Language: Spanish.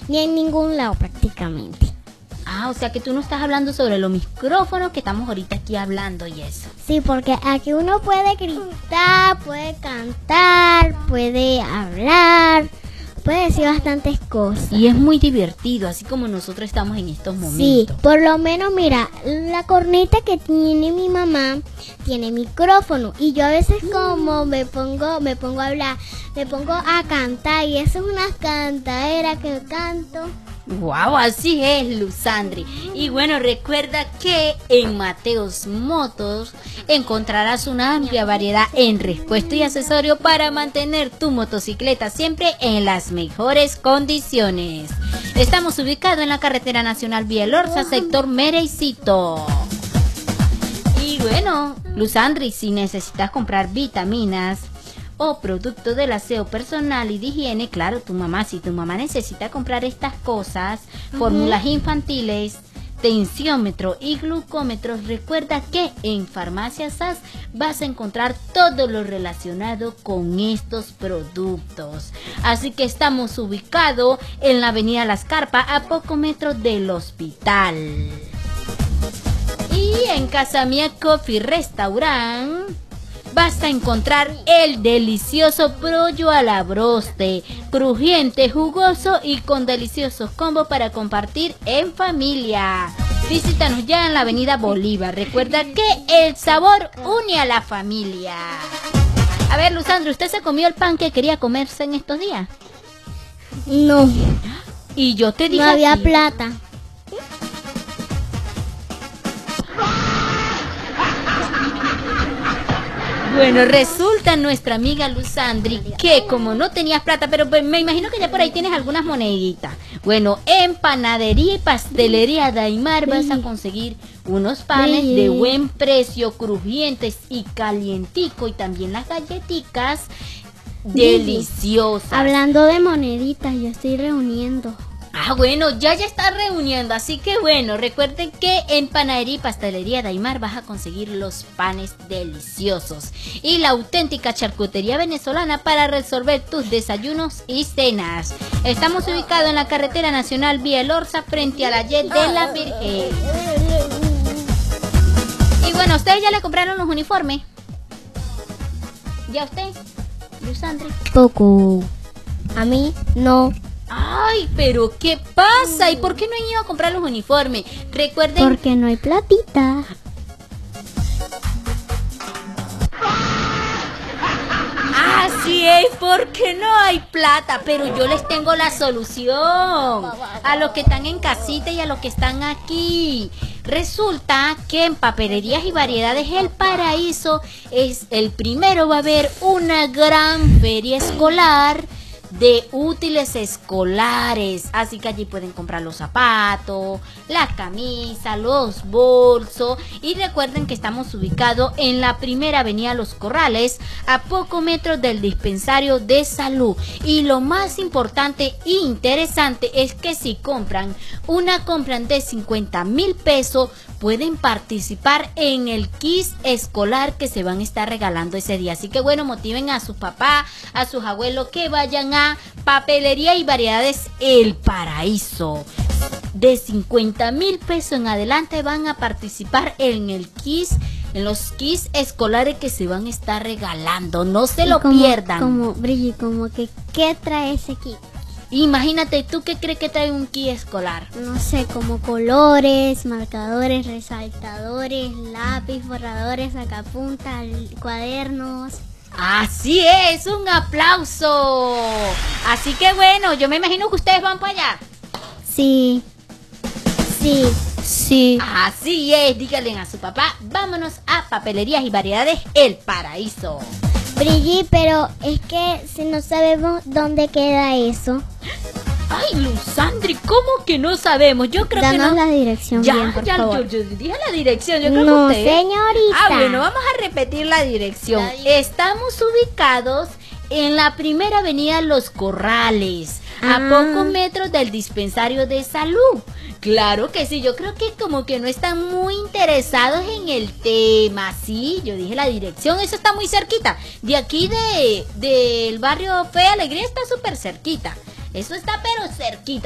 ni en ningún lado prácticamente. Ah, o sea que tú no estás hablando sobre los micrófonos que estamos ahorita aquí hablando y eso. Sí, porque aquí uno puede gritar, puede cantar, puede hablar, puede decir bastantes cosas. Y es muy divertido, así como nosotros estamos en estos Sí, momentos. por lo menos mira, la corneta que tiene mi mamá tiene micrófono y yo a veces como me pongo a hablar, me pongo a cantar y eso es una cantadera que canto. Wow, así es, Luzandri. Y bueno, recuerda que en Mateos Motos encontrarás una amplia variedad en repuesto y accesorio para mantener tu motocicleta siempre en las mejores condiciones. Estamos ubicados en la carretera nacional Vía Elorza, sector Merecito. Y bueno, Luzandri, si necesitas comprar vitaminas o producto del aseo personal y de higiene, claro, si tu mamá necesita comprar estas cosas, fórmulas infantiles, tensiómetro y glucómetro, recuerda que en Farmacia SAS vas a encontrar todo lo relacionado con estos productos. Así que estamos ubicados en la avenida Las Carpas, a pocos metros del hospital. Y en Casa Mía Coffee Restaurant vas a encontrar el delicioso pollo a la broste, crujiente, jugoso y con deliciosos combos para compartir en familia. Visítanos ya en la avenida Bolívar. Recuerda que el sabor une a la familia. A ver, Luzandra, ¿usted se comió el pan que quería comerse en estos días? No, Y yo te dije no había a ti, plata. bueno, resulta nuestra amiga Luzandri que como no tenías plata, pero pues me imagino que ya por ahí tienes algunas moneditas. Bueno, en Panadería y Pastelería Daimar vas a conseguir unos panes de buen precio, crujientes y calientico, y también las galletitas deliciosas. Hablando de moneditas, yo estoy reuniendo. Ah, bueno, ya está reuniendo, así que bueno, recuerden que en Panadería y Pastelería Daimar vas a conseguir los panes deliciosos y la auténtica charcutería venezolana para resolver tus desayunos y cenas. Estamos ubicados en la carretera nacional Vía Elorza, frente a la Y de la Virgen. Y bueno, ¿ustedes ya le compraron los uniformes? ¿Ya usted, Luzandri? Poco. A mí no. Ay, pero ¿qué pasa? ¿Y por qué no han ido a comprar los uniformes? Recuerden... Porque no hay platita. Así es, porque no hay plata, pero yo les tengo la solución a los que están en casita y a los que están aquí. Resulta que en Papelerías y Variedades El Paraíso es el primero, va a haber una gran feria escolar de útiles escolares, así que allí pueden comprar los zapatos, las camisas, los bolsos. Y recuerden que estamos ubicados en la primera avenida Los Corrales, a pocos metros del dispensario de salud. Y lo más importante e interesante es que si compran una compra de 50,000 pesos, pueden participar en el quiz escolar que se van a estar regalando ese día. Así que bueno, motiven a sus papás, a sus abuelos que vayan a Papelería y Variedades El Paraíso. De 50,000 pesos en adelante van a participar en el quiz, en los quiz escolares que se van a estar regalando. No se lo pierdan. Como Brilli, como que ¿qué trae ese kit? Imagínate, ¿tú qué crees que trae un kit escolar? No sé, como colores, marcadores, resaltadores, lápiz, borradores, sacapuntas, cuadernos. Así es, un aplauso. Así que bueno, yo me imagino que ustedes van para allá. Sí. Así es, díganle a su papá, vámonos a Papelerías y Variedades El Paraíso. Brilli, pero es que si no sabemos dónde queda eso. Ay, Luzandri, ¿cómo que no sabemos? Yo creo que no. Danos la dirección bien, por favor. Yo dije la dirección, yo creo No, que usted. señorita. Ah, bueno, vamos a repetir la dirección. Estamos ubicados en la primera avenida Los Corrales, a pocos metros del dispensario de salud. Claro que sí, yo creo que como que no están muy interesados en el tema. Sí, yo dije la dirección, eso está muy cerquita. De aquí del barrio Fe Alegría está súper cerquita. Eso está pero cerquita.